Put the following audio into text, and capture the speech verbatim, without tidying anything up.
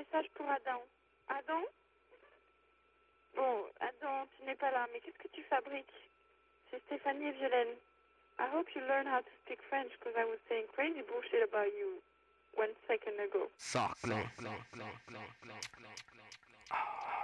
message pour Adam. Adam? Bon, Adam, tu n'es pas là, mais qu'est-ce que tu fabriques? C'est Stéphanie et Violaine. I hope you learn how to speak French because I was saying crazy bullshit about you one second ago. Saclé.